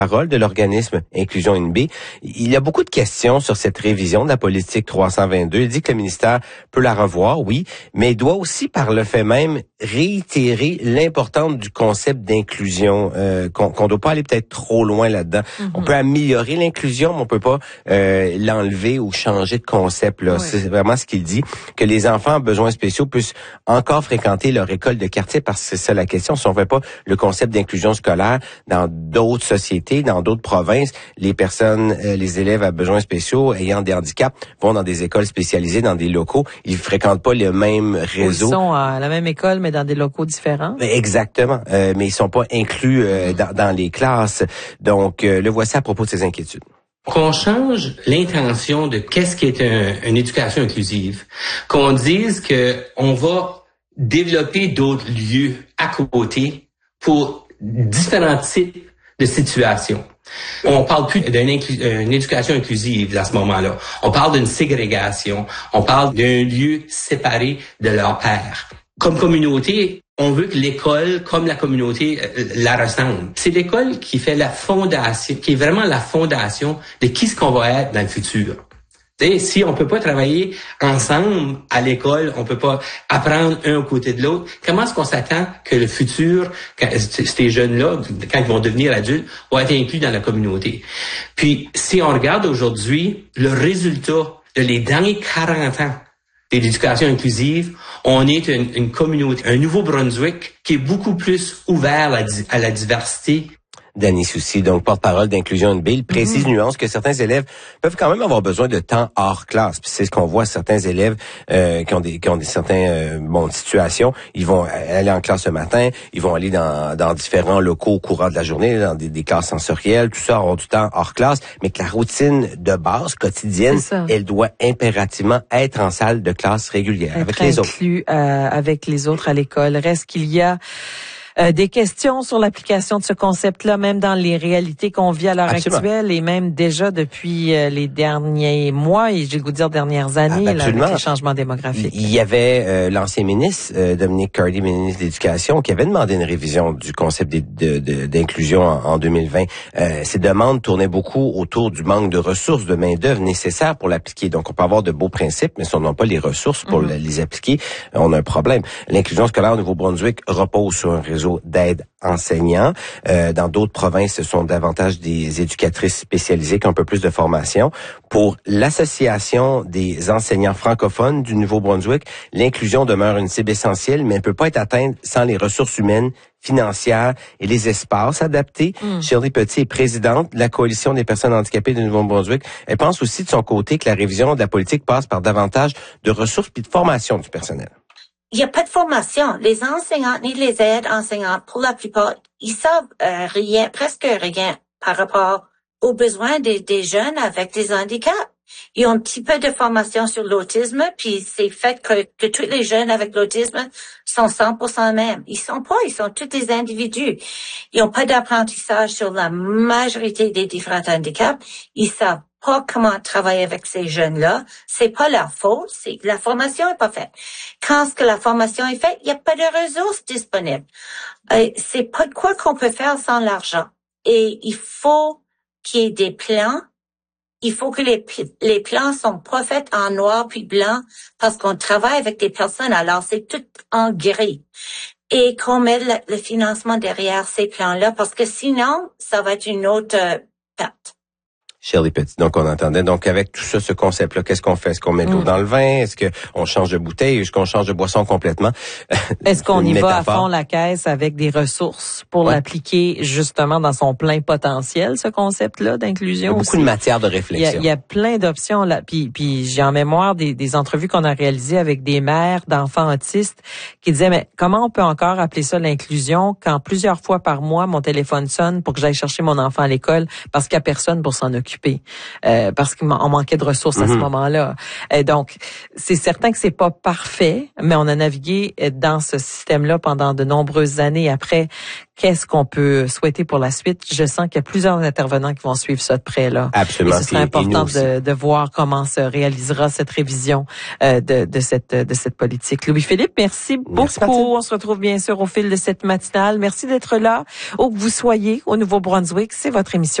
Parole de l'organisme Inclusion NB. Il y a beaucoup de questions sur cette révision de la politique 322. Il dit que le ministère peut la revoir, oui, mais il doit aussi, par le fait même, réitérer l'importance du concept d'inclusion, qu'on doit pas aller peut-être trop loin là-dedans. Mm-hmm. On peut améliorer l'inclusion, mais on peut pas l'enlever ou changer de concept. Là. Oui. C'est vraiment ce qu'il dit, que les enfants à besoins spéciaux puissent encore fréquenter leur école de quartier, parce que c'est ça la question. Si on fait pas le concept d'inclusion scolaire dans d'autres sociétés, dans d'autres provinces, les personnes, les élèves à besoins spéciaux ayant des handicaps vont dans des écoles spécialisées, dans des locaux. Ils fréquentent pas le même réseau. Ils sont à la même école, mais dans des locaux différents. Exactement. Mais ils sont pas inclus dans les classes. Donc, le voici à propos de ces inquiétudes. Qu'on change l'intention de qu'est-ce qui est une éducation inclusive. Qu'on dise que on va développer d'autres lieux à côté pour différents types de situation. On parle plus d'une éducation inclusive à ce moment-là. On parle d'une ségrégation. On parle d'un lieu séparé de leur père. Comme communauté, on veut que l'école, comme la communauté, la ressemble. C'est l'école qui fait la fondation, qui est vraiment la fondation de qui ce qu'on va être dans le futur. T'sais, si on peut pas travailler ensemble à l'école, on peut pas apprendre un aux côtés de l'autre, comment est-ce qu'on s'attend que le futur, ces jeunes-là, quand ils vont devenir adultes, vont être inclus dans la communauté? Puis, si on regarde aujourd'hui le résultat de les derniers 40 ans de l'éducation inclusive, on est une communauté, un Nouveau-Brunswick qui est beaucoup plus ouvert à la diversité. Danny Soucy, donc porte-parole d'Inclusion NB, il précise nuance que certains élèves peuvent quand même avoir besoin de temps hors classe. Puis c'est ce qu'on voit, certains élèves qui ont des certaines situations, ils vont aller en classe le matin, ils vont aller dans différents locaux au courant de la journée, dans des classes sensorielles, tout ça, avoir du temps hors classe, mais que la routine de base quotidienne, elle doit impérativement être en salle de classe régulière avec les autres. Avec les autres à l'école. Reste qu'il y a des questions sur l'application de ce concept-là, même dans les réalités qu'on vit à l'heure actuelle et même déjà depuis les derniers mois et j'ai le goût de dire dernières années, là, avec les changements démographiques. Il y avait l'ancien ministre, Dominic Cardy, ministre de l'Éducation, qui avait demandé une révision du concept d'inclusion en 2020. Ces demandes tournaient beaucoup autour du manque de ressources de main-d'œuvre nécessaires pour l'appliquer. Donc, on peut avoir de beaux principes, mais si on n'a pas les ressources pour les appliquer, on a un problème. L'inclusion scolaire au Nouveau-Brunswick repose sur un réseau d'aide enseignants. Dans d'autres provinces, ce sont davantage des éducatrices spécialisées qui ont un peu plus de formation. Pour l'Association des enseignants francophones du Nouveau-Brunswick, l'inclusion demeure une cible essentielle, mais elle ne peut pas être atteinte sans les ressources humaines, financières et les espaces adaptés. Shirley Petit est présidente de la Coalition des personnes handicapées du Nouveau-Brunswick. Elle pense aussi de son côté que la révision de la politique passe par davantage de ressources et de formation du personnel. Il n'y a pas de formation. Les enseignants ni les aides enseignantes, pour la plupart, ils savent rien, presque rien par rapport aux besoins des jeunes avec des handicaps. Ils ont un petit peu de formation sur l'autisme, puis c'est fait que tous les jeunes avec l'autisme sont 100% mêmes. Ils sont tous des individus. Ils n'ont pas d'apprentissage sur la majorité des différents handicaps. Ils savent pas comment travailler avec ces jeunes-là. C'est pas leur faute, c'est que la formation est pas faite. Quand ce que la formation est faite, il n'y a pas de ressources disponibles. C'est pas de quoi qu'on peut faire sans l'argent. Et il faut qu'il y ait des plans. Il faut que les plans sont pas faits en noir puis blanc parce qu'on travaille avec des personnes, alors c'est tout en gris. Et qu'on met le financement derrière ces plans-là parce que sinon, ça va être une autre perte. Shirley Petit, donc on entendait. Donc avec tout ça, ce concept-là, qu'est-ce qu'on fait? Est-ce qu'on met de l'eau dans le vin? Est-ce qu'on change de bouteille? Est-ce qu'on change de boisson complètement? Est-ce qu'on y va à fond la caisse avec des ressources pour l'appliquer justement dans son plein potentiel, ce concept-là d'inclusion? Il y a beaucoup de matière de réflexion. Il y a plein d'options là. Puis j'ai en mémoire des entrevues qu'on a réalisées avec des mères d'enfants autistes qui disaient, mais comment on peut encore appeler ça l'inclusion quand plusieurs fois par mois, mon téléphone sonne pour que j'aille chercher mon enfant à l'école parce qu'il n'y a personne pour s'en occuper? occuper parce qu'on manquait de ressources à ce moment-là. Donc, c'est certain que c'est pas parfait, mais on a navigué dans ce système-là pendant de nombreuses années. Après, qu'est-ce qu'on peut souhaiter pour la suite? Je sens qu'il y a plusieurs intervenants qui vont suivre ça de près, là. Absolument. Et ce serait important de voir comment se réalisera cette révision de cette politique. Louis-Philippe, merci beaucoup. On se retrouve bien sûr au fil de cette matinale. Merci d'être là. Où que vous soyez au Nouveau-Brunswick, c'est votre émission.